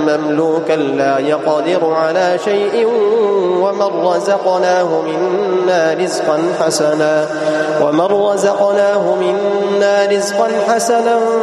مملوكا لا يقدر على شيء ومن رزقناه منا رزقا حسنا